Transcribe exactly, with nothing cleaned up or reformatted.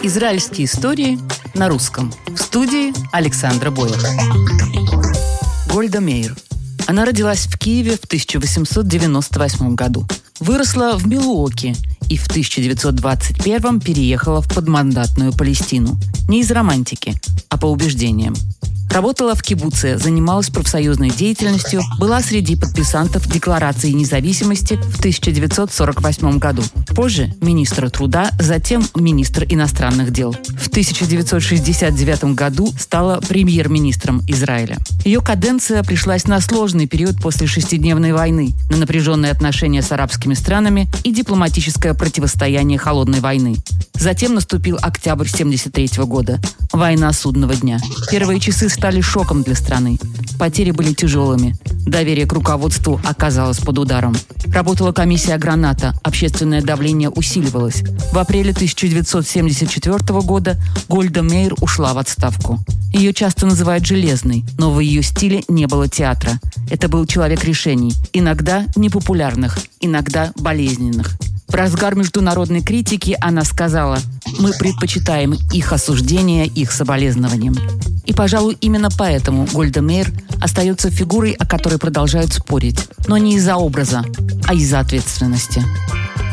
Израильские истории на русском. В студии Александра Бойлер. Гольда Меир. Она родилась в Киеве в тысяча восемьсот девяносто восьмом году. Выросла в Милуоке и в тысяча девятьсот двадцать первом переехала в подмандатную Палестину. Не из романтики, а по убеждениям. Работала в кибуце, занималась профсоюзной деятельностью, была среди подписантов Декларации независимости в тысяча девятьсот сорок восьмом году. Позже министр труда, затем министр иностранных дел. В тысяча девятьсот шестьдесят девятом году стала премьер-министром Израиля. Ее каденция пришлась на сложный период после шестидневной войны, на напряженные отношения с арабскими странами и дипломатическое противостояние холодной войны. Затем наступил октябрь семьдесят третьего года. Война судного дня. Первые часы стали шоком для страны. Потери были тяжелыми. Доверие к руководству оказалось под ударом. Работала комиссия «Граната». Общественное давление усиливалось. В апреле тысяча девятьсот семьдесят четвертого года Гольда Меир ушла в отставку. Ее часто называют «железной», но в ее стиле не было театра. Это был человек решений, иногда непопулярных, иногда болезненных. В разгар международной критики она сказала: «Мы предпочитаем их осуждение их соболезнованиям». И, пожалуй, именно поэтому Гольда Меир остается фигурой, о которой продолжают спорить. Но не из-за образа, а из-за ответственности.